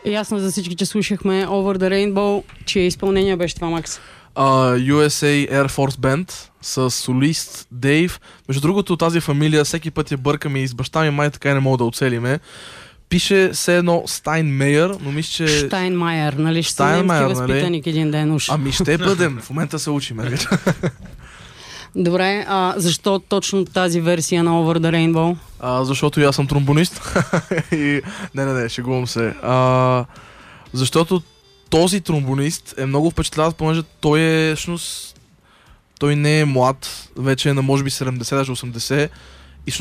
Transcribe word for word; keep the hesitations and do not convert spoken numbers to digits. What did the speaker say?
ясно за всички, че слушахме Over the Rainbow. Чие изпълнение беше това, Макс? Uh, ю ес ей Air Force Band с солист Дейв. Между другото, тази фамилия всеки път я бъркам и с баща ми май така и не мога да оцелиме. Пише все едно Стайнмейер, но мисля, че... Штайнмайер, нали? Ще са немски възпитаник нали? Един ден уж. Ами ще бъдем, в момента се учим. Добре, а защо точно тази версия на Over the Rainbow? А, защото и аз съм тромбонист. и... Не, не, не, шегувам се. А, защото този тромбонист е много впечатляващ, понеже той е, всъщност, той не е млад, вече е на може би седемдесет, даже осемдесет.